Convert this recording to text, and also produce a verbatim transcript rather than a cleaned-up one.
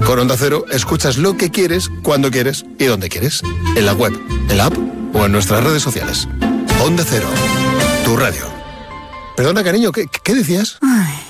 Con Onda Cero escuchas lo que quieres, cuando quieres y donde quieres. En la web, en la app o en nuestras redes sociales. Onda Cero, tu radio. Perdona, cariño, ¿qué, qué decías? Ay.